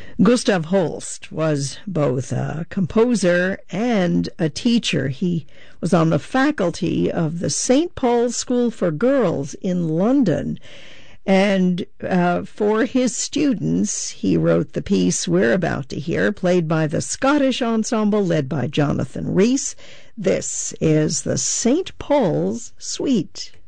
Gustav Holst was both a composer and a teacher. He was on the faculty of the St. Paul's School for Girls in London. And for his students, he wrote the piece we're about to hear, played by the Scottish Ensemble led by Jonathan Rhys. This is the St. Paul's Suite.